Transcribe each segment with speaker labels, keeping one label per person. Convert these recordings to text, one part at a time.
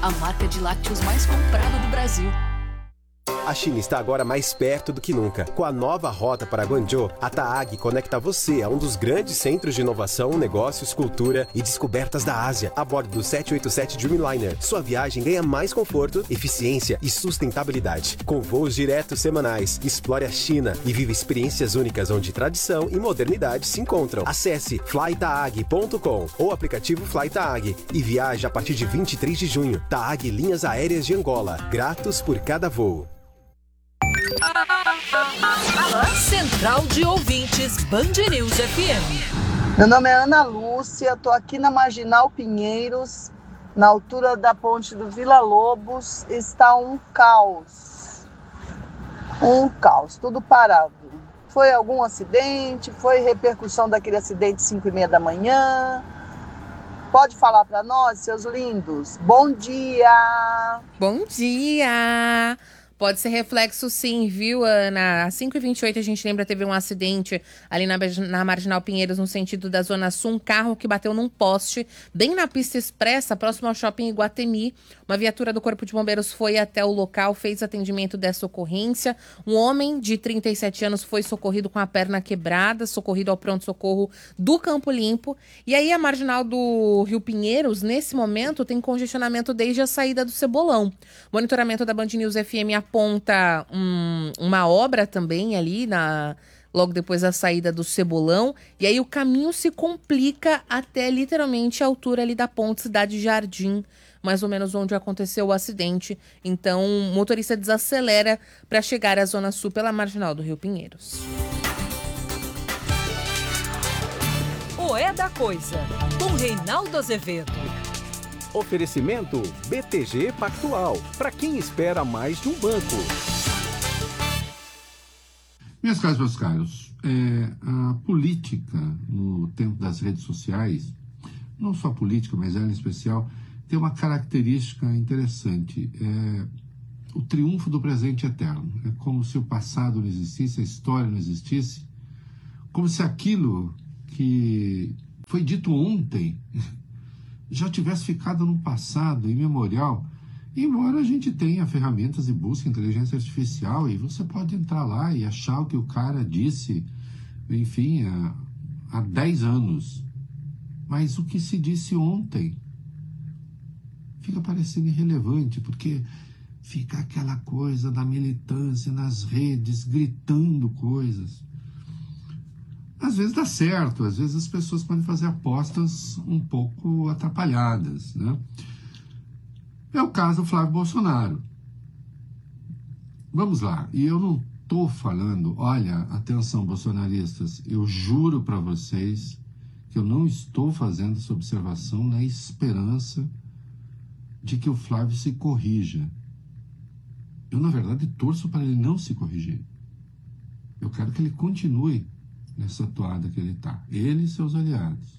Speaker 1: a marca de lácteos mais comprada do Brasil.
Speaker 2: A China está agora mais perto do que nunca. Com a nova rota para Guangzhou, a TAAG conecta você a um dos grandes centros de inovação, negócios, cultura e descobertas da Ásia, a bordo do 787 Dreamliner. Sua viagem ganha mais conforto, eficiência e sustentabilidade. Com voos diretos semanais, explore a China e viva experiências únicas onde tradição e modernidade se encontram. Acesse flytaag.com ou aplicativo FlyTaag e viaje a partir de 23 de junho. TAAG Linhas Aéreas de Angola. Gratos por cada voo.
Speaker 1: Central de Ouvintes Band News FM.
Speaker 3: Meu nome é Ana Lúcia, estou aqui na Marginal Pinheiros, na altura da ponte do Vila Lobos. Está um caos, tudo parado. Foi algum acidente? Foi repercussão daquele acidente 5h30 da manhã? Pode falar para nós, seus lindos? Bom dia!
Speaker 4: Bom dia! Pode ser reflexo sim, viu, Ana? Às 5h28 a gente lembra, teve um acidente ali na Marginal Pinheiros, no sentido da Zona Sul, um carro que bateu num poste, bem na pista expressa, próximo ao Shopping Iguatemi. Uma viatura do Corpo de Bombeiros foi até o local, fez atendimento dessa ocorrência. Um homem de 37 anos foi socorrido com a perna quebrada, socorrido ao pronto-socorro do Campo Limpo. E aí a Marginal do Rio Pinheiros, nesse momento, tem congestionamento desde a saída do Cebolão. Monitoramento da Band News FM aponta uma obra também ali, logo depois da saída do Cebolão. E aí o caminho se complica até literalmente a altura ali da ponte Cidade Jardim, mais ou menos onde aconteceu o acidente. Então o motorista desacelera para chegar à Zona Sul pela Marginal do Rio Pinheiros.
Speaker 1: O É da Coisa, com Reinaldo Azevedo.
Speaker 5: Oferecimento BTG Pactual, para quem espera mais de um banco.
Speaker 6: Minhas caras, meus caros, a política no tempo das redes sociais, não só a política, mas ela em especial, tem uma característica interessante. O triunfo do presente eterno. É como se o passado não existisse, a história não existisse, como se aquilo que foi dito ontem já tivesse ficado no passado imemorial, embora a gente tenha ferramentas de busca, inteligência artificial, e você pode entrar lá e achar o que o cara disse, enfim, há 10 anos. Mas o que se disse ontem fica parecendo irrelevante, porque fica aquela coisa da militância nas redes, gritando coisas. Às vezes dá certo, às vezes as pessoas podem fazer apostas um pouco atrapalhadas, né? É o caso do Flávio Bolsonaro. Vamos lá, e eu não estou falando, olha, atenção bolsonaristas, eu juro para vocês que eu não estou fazendo essa observação na esperança de que o Flávio se corrija. Eu, na verdade, torço para ele não se corrigir. Eu quero que ele continue nessa toada que ele está. Ele e seus aliados.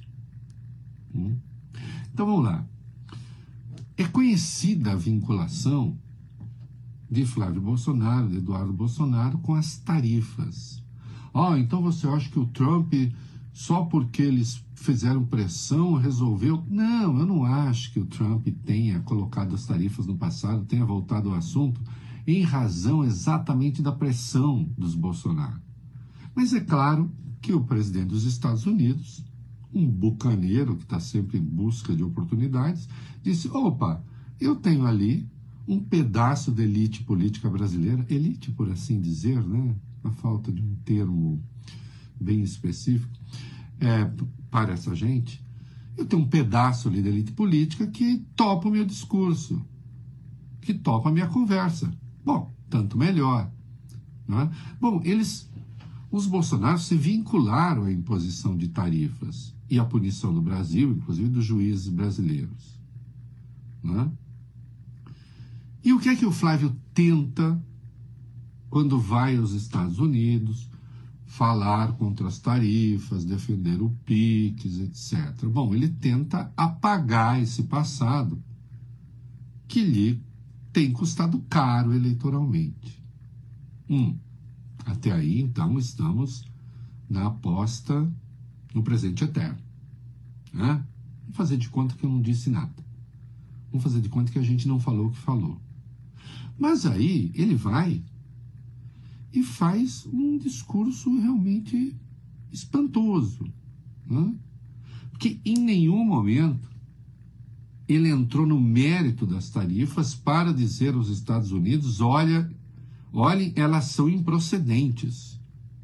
Speaker 6: Então, vamos lá. É conhecida a vinculação de Flávio Bolsonaro, de Eduardo Bolsonaro, com as tarifas. Então você acha que o Trump, só porque eles fizeram pressão, resolveu? Não, eu não acho que o Trump tenha colocado as tarifas no passado, tenha voltado ao assunto, em razão exatamente da pressão dos Bolsonaro. Mas é claro que o presidente dos Estados Unidos, um bucaneiro que está sempre em busca de oportunidades, disse, opa, eu tenho ali um pedaço da elite política brasileira, elite por assim dizer, né? A falta de um termo bem específico para essa gente, eu tenho um pedaço ali da elite política que topa o meu discurso, que topa a minha conversa. Bom, tanto melhor. Não é? Bom, os Bolsonaros se vincularam à imposição de tarifas e à punição do Brasil, inclusive dos juízes brasileiros. Não é? E o que é que o Flávio tenta quando vai aos Estados Unidos falar contra as tarifas, defender o PIX, etc. Bom, ele tenta apagar esse passado que lhe tem custado caro eleitoralmente. Até aí, então, estamos na aposta no presente eterno. Né? Vou fazer de conta que eu não disse nada. Vamos fazer de conta que a gente não falou o que falou. Mas aí ele vai e faz um discurso realmente espantoso, né? Porque em nenhum momento ele entrou no mérito das tarifas para dizer aos Estados Unidos, olhem, elas são improcedentes.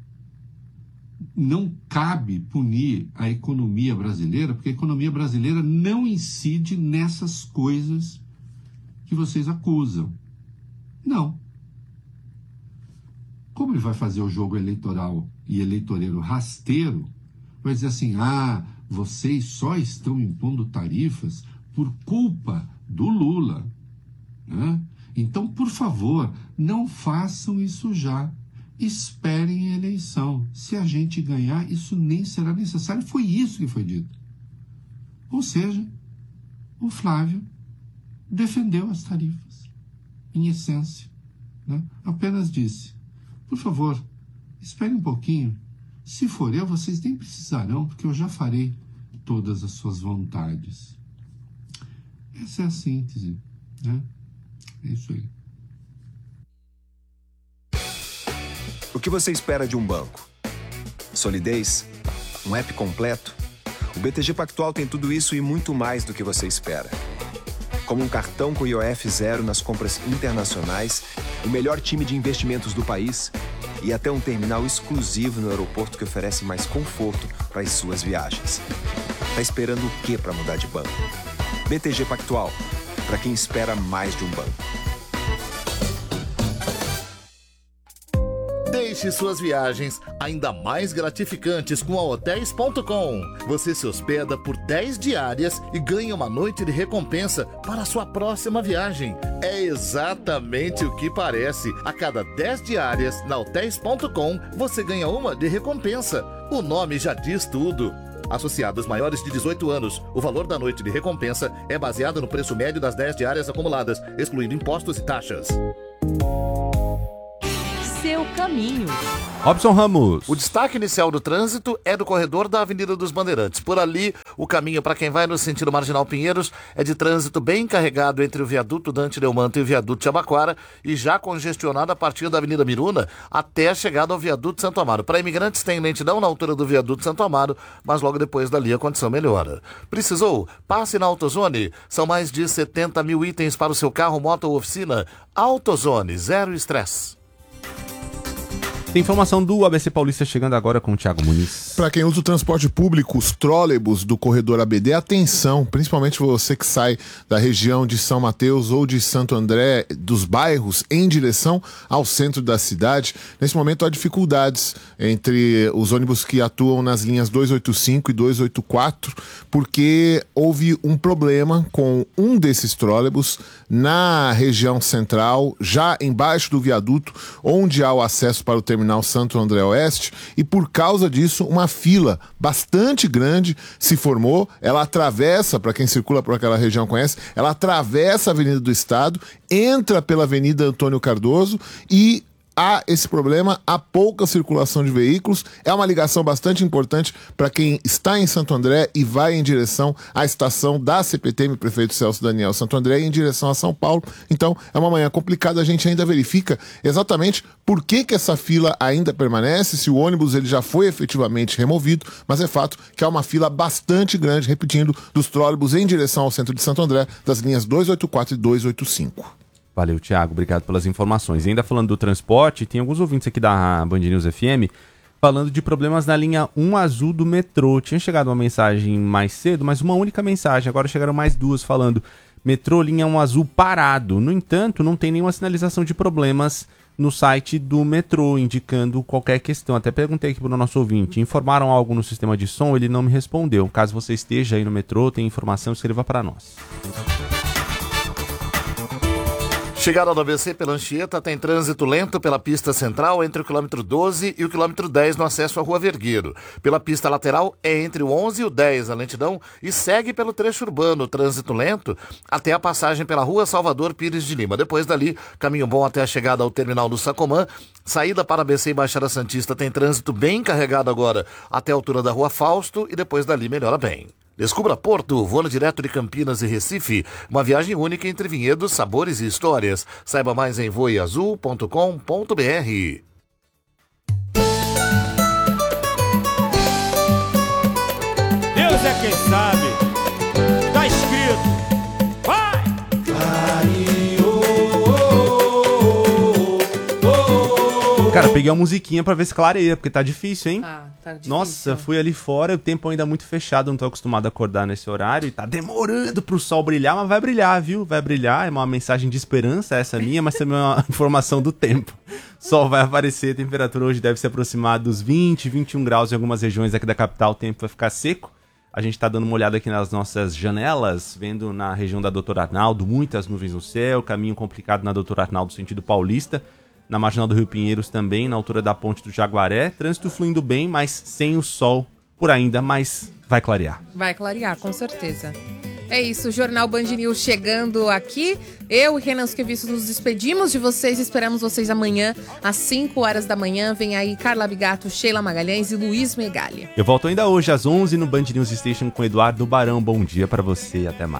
Speaker 6: Não cabe punir a economia brasileira, porque a economia brasileira não incide nessas coisas que vocês acusam. Não. Como ele vai fazer o jogo eleitoral e eleitoreiro rasteiro, vai dizer assim, vocês só estão impondo tarifas por culpa do Lula, né? Então, por favor, não façam isso já. Esperem a eleição. Se a gente ganhar, isso nem será necessário. Foi isso que foi dito. Ou seja, o Flávio defendeu as tarifas, em essência, né? Apenas disse, por favor, esperem um pouquinho. Se for eu, vocês nem precisarão, porque eu já farei todas as suas vontades. Essa é a síntese, né? É isso aí.
Speaker 7: O que você espera de um banco? Solidez? Um app completo? O BTG Pactual tem tudo isso e muito mais do que você espera. Como um cartão com IOF zero nas compras internacionais, o melhor time de investimentos do país e até um terminal exclusivo no aeroporto que oferece mais conforto para as suas viagens. Tá esperando o quê para mudar de banco? BTG Pactual, para quem espera mais de um banco.
Speaker 8: Deixe suas viagens ainda mais gratificantes com a Hotels.com. Você se hospeda por 10 diárias e ganha uma noite de recompensa para a sua próxima viagem. É exatamente o que parece. A cada 10 diárias na Hotels.com, você ganha uma de recompensa. O nome já diz tudo. Associados maiores de 18 anos, o valor da noite de recompensa é baseado no preço médio das 10 diárias acumuladas, excluindo impostos e taxas.
Speaker 1: Seu caminho.
Speaker 9: Robson Ramos.
Speaker 8: O destaque inicial do trânsito é do corredor da Avenida dos Bandeirantes. Por ali, o caminho para quem vai no sentido Marginal Pinheiros é de trânsito bem carregado entre o viaduto Dante Delmanto e o viaduto Jabaquara e já congestionado a partir da Avenida Miruna até a chegada ao viaduto Santo Amaro. Para imigrantes tem lentidão na altura do viaduto Santo Amaro, mas logo depois dali a condição melhora. Precisou? Passe na AutoZone. São mais de 70 mil itens para o seu carro, moto ou oficina. AutoZone, zero estresse.
Speaker 9: Tem informação do ABC Paulista chegando agora com o Thiago Muniz.
Speaker 10: Para quem usa o transporte público, os trólebus do corredor ABD, atenção, principalmente você que sai da região de São Mateus ou de Santo André, dos bairros, em direção ao centro da cidade. Nesse momento há dificuldades entre os ônibus que atuam nas linhas 285 e 284, porque houve um problema com um desses trólebus na região central, já embaixo do viaduto, onde há o acesso para o terminal Santo André Oeste, e por causa disso uma fila bastante grande se formou. Ela atravessa, para quem circula por aquela região conhece, ela atravessa a Avenida do Estado, entra pela Avenida Antônio Cardoso e há esse problema, há pouca circulação de veículos. É uma ligação bastante importante para quem está em Santo André e vai em direção à estação da CPTM, prefeito Celso Daniel Santo André, em direção a São Paulo. Então é uma manhã complicada, a gente ainda verifica exatamente por que essa fila ainda permanece, se o ônibus ele já foi efetivamente removido, mas é fato que há uma fila bastante grande, repetindo, dos trólebus em direção ao centro de Santo André, das linhas 284 e 285.
Speaker 9: Valeu, Thiago. Obrigado pelas informações. E ainda falando do transporte, tem alguns ouvintes aqui da Band News FM falando de problemas na linha 1 azul do metrô. Tinha chegado uma mensagem mais cedo, mas uma única mensagem. Agora chegaram mais duas falando metrô linha 1 azul parado. No entanto, não tem nenhuma sinalização de problemas no site do metrô, indicando qualquer questão. Até perguntei aqui para o nosso ouvinte. Informaram algo no sistema de som? Ele não me respondeu. Caso você esteja aí no metrô, tem informação, escreva para nós.
Speaker 8: Chegada do ABC pela Anchieta, tem trânsito lento pela pista central entre o quilômetro 12 e o quilômetro 10 no acesso à Rua Vergueiro. Pela pista lateral é entre o 11 e o 10 a lentidão e segue pelo trecho urbano, trânsito lento, até a passagem pela Rua Salvador Pires de Lima. Depois dali, caminho bom até a chegada ao terminal do Sacomã. Saída para ABC e Baixada Santista tem trânsito bem carregado agora até a altura da Rua Fausto e depois dali melhora bem. Descubra Porto, voando direto de Campinas e Recife. Uma viagem única entre vinhedos, sabores e histórias. Saiba mais em voeazul.com.br.
Speaker 11: Deus é quem sabe. Tá escrito. Vai!
Speaker 9: Cara, peguei uma musiquinha pra ver se clareia, porque tá difícil, hein?
Speaker 4: Tá difícil.
Speaker 9: Nossa, fui ali fora, o tempo ainda muito fechado, não tô acostumado a acordar nesse horário e tá demorando pro sol brilhar, mas vai brilhar, viu? Vai brilhar, é uma mensagem de esperança essa minha, mas também é uma informação do tempo. Sol vai aparecer, a temperatura hoje deve se aproximar dos 20, 21 graus em algumas regiões aqui da capital, o tempo vai ficar seco. A gente tá dando uma olhada aqui nas nossas janelas, vendo na região da Doutor Arnaldo, muitas nuvens no céu, caminho complicado na Doutor Arnaldo, sentido paulista. Na Marginal do Rio Pinheiros também, na altura da Ponte do Jaguaré. Trânsito fluindo bem, mas sem o sol por ainda, mas vai clarear.
Speaker 4: Vai clarear, com certeza. É isso, o Jornal Band News chegando aqui. Eu e Renan Esquiviço nos despedimos de vocês. Esperamos vocês amanhã, às 5 horas da manhã. Vem aí Carla Bigato, Sheila Magalhães e Luiz Megali.
Speaker 9: Eu volto ainda hoje às 11 no Band News Station com Eduardo Barão. Bom dia pra você e até mais.